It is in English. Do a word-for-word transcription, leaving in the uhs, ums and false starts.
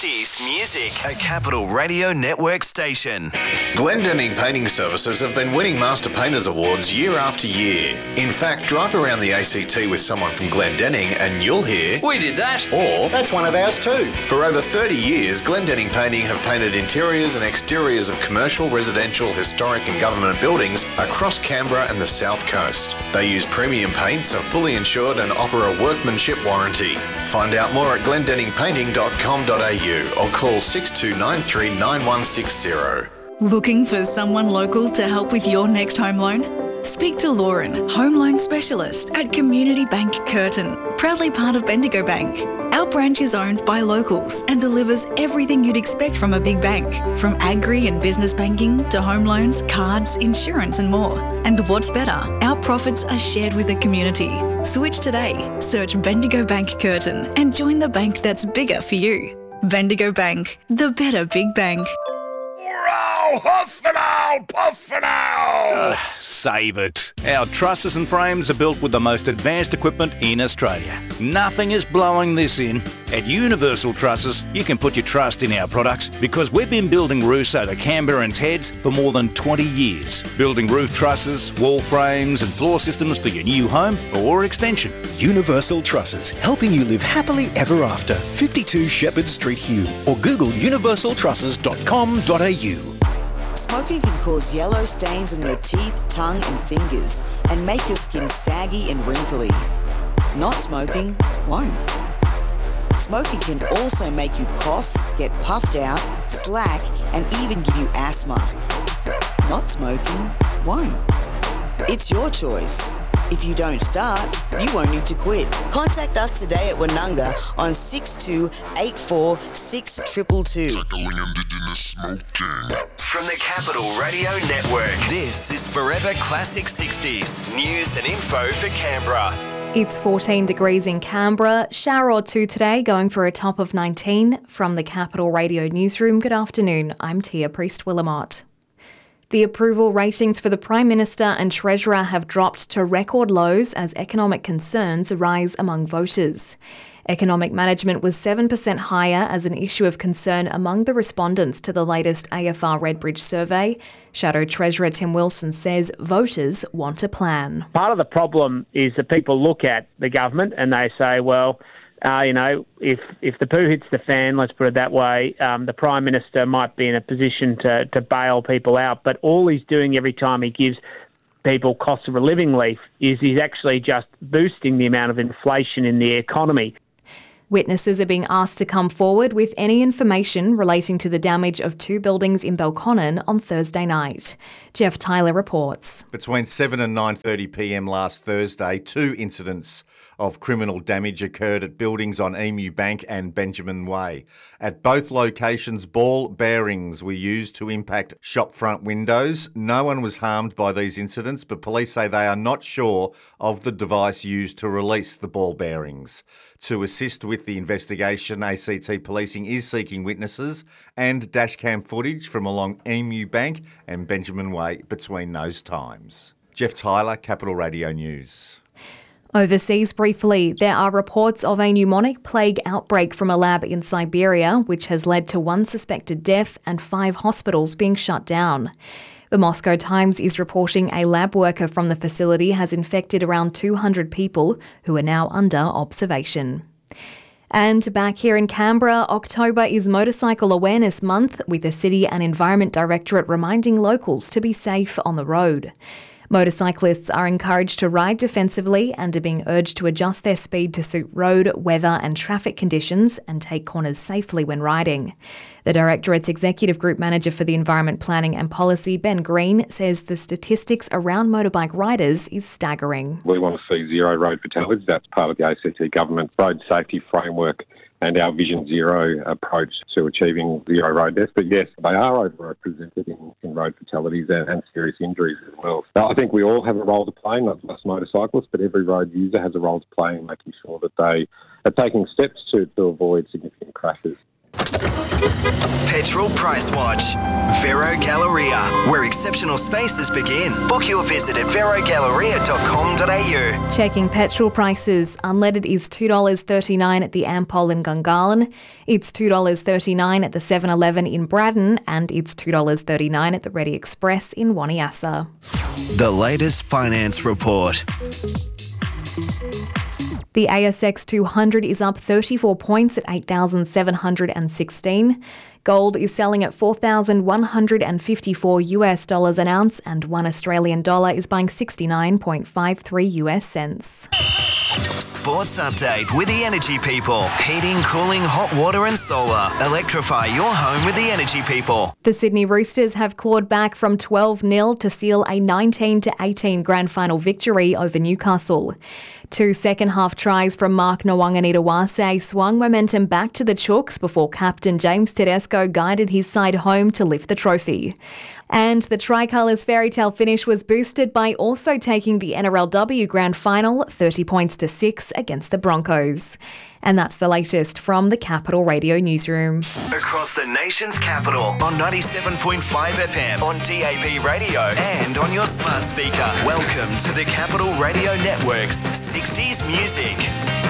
sixties music. A Capital Radio Network station. Glendinning Painting Services have been winning Master Painters Awards year after year. In fact, drive around the A C T with someone from Glendinning and you'll hear, "We did that." Or, "That's one of ours too." For over thirty years, Glendinning Painting have painted interiors and exteriors of commercial, residential, historic and government buildings across Canberra and the South Coast. They use premium paints, are fully insured and offer a workmanship warranty. Find out more at glendinning painting dot com dot a u or call six two nine three nine one six zero. Looking for someone local to help with your next home loan? Speak to Lauren, home loan specialist at Community Bank Curtin, proudly part of Bendigo Bank. Our branch is owned by locals and delivers everything you'd expect from a big bank, from agri and business banking to home loans, cards, insurance and more. And what's better, our profits are shared with the community. Switch today. Search Bendigo Bank Curtin and join the bank that's bigger for you. Bendigo Bank, the better big bank. Hurrah! Huff and owl! Puff and owl! Uh, save it. Our trusses and frames are built with the most advanced equipment in Australia. Nothing is blowing this in. At Universal Trusses, you can put your trust in our products because we've been building roofs over Canberrans' heads for more than twenty years. Building roof trusses, wall frames and floor systems for your new home or extension. Universal Trusses, helping you live happily ever after. fifty-two Shepherd Street, Hume, or Google universal trusses dot com dot a u. Smoking can cause yellow stains on your teeth, tongue and fingers and make your skin saggy and wrinkly. Not smoking won't. Smoking can also make you cough, get puffed out, slack and even give you asthma. Not smoking won't. It's your choice. If you don't start, you won't need to quit. Contact us today at Wanunga on six two eight four six two two two. Tackling Indigenous smoking. From the Capital Radio Network, this is Forever Classic sixties. News and info for Canberra. It's fourteen degrees in Canberra, shower or two today, going for a top of nineteen. From the Capital Radio Newsroom, good afternoon, I'm Tia Priest-Willamott. The approval ratings for the Prime Minister and Treasurer have dropped to record lows as economic concerns rise among voters. Economic management was seven percent higher as an issue of concern among the respondents to the latest A F R Redbridge survey. Shadow Treasurer Tim Wilson says voters want a plan. Part of the problem is that people look at the government and they say, well, Uh, you know, if if the poo hits the fan, let's put it that way, um, the Prime Minister might be in a position to, to bail people out. But all he's doing every time he gives people cost of a living relief is he's actually just boosting the amount of inflation in the economy. Witnesses are being asked to come forward with any information relating to the damage of two buildings in Belconnen on Thursday night. Jeff Tyler reports. Between seven and nine thirty p m last Thursday, two incidents of criminal damage occurred at buildings on Emu Bank and Benjamin Way. At both locations, ball bearings were used to impact shopfront windows. No one was harmed by these incidents, but police say they are not sure of the device used to release the ball bearings. To assist with the investigation, A C T Policing is seeking witnesses and dashcam footage from along Emu Bank and Benjamin Way between those times. Jeff Tyler, Capital Radio News. Overseas briefly, there are reports of a pneumonic plague outbreak from a lab in Siberia, which has led to one suspected death and five hospitals being shut down. The Moscow Times is reporting a lab worker from the facility has infected around two hundred people who are now under observation. And back here in Canberra, October is Motorcycle Awareness Month, with the City and Environment Directorate reminding locals to be safe on the road. Motorcyclists are encouraged to ride defensively and are being urged to adjust their speed to suit road, weather and traffic conditions and take corners safely when riding. The Directorate's Executive Group Manager for the Environment Planning and Policy, Ben Green, says the statistics around motorbike riders is staggering. We want to see zero road fatalities. That's part of the A C T government road safety framework and our Vision Zero approach to achieving zero road deaths. But yes, they are overrepresented in, in road fatalities and, and serious injuries as well. So I think we all have a role to play, not just motorcyclists, but every road user has a role to play in making sure that they are taking steps to, to avoid significant crashes. Petrol Rural Price Watch. Vero Galleria, where exceptional spaces begin. Book your visit at vero galleria dot com dot a u. Checking petrol prices. Unleaded is two dollars thirty-nine at the Ampol in Gungahlin. It's two dollars thirty-nine at the seven eleven in Braddon, and it's two dollars thirty-nine at the Ready Express in Waniassa. The latest finance report. The A S X two hundred is up thirty-four points at eight thousand seven hundred sixteen. Gold is selling at four thousand one hundred fifty-four US dollars an ounce, and one Australian dollar is buying sixty-nine point five three US cents. Sports update with the Energy People. Heating, cooling, hot water and solar. Electrify your home with the Energy People. The Sydney Roosters have clawed back from twelve nil to seal a nineteen to eighteen grand final victory over Newcastle. Two second-half tries from Mark Nwanganitawase swung momentum back to the Chooks before captain James Tedesco guided his side home to lift the trophy. And the Tricolour's fairy tale finish was boosted by also taking the N R L W Grand Final thirty points to six against the Broncos. And that's the latest from the Capital Radio Newsroom. Across the nation's capital on ninety-seven point five F M, on D A B radio and on your smart speaker. Welcome to the Capital Radio Network's sixties Music.